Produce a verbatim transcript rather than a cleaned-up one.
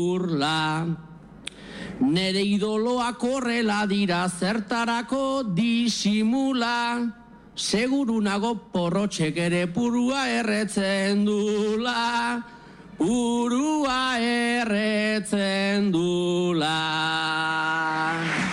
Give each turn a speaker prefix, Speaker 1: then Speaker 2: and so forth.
Speaker 1: urla. Nere idoloak horrela dira zertarako disimula, seguru nago porrotxek ere purua erretzen dula, purua erretzen dula.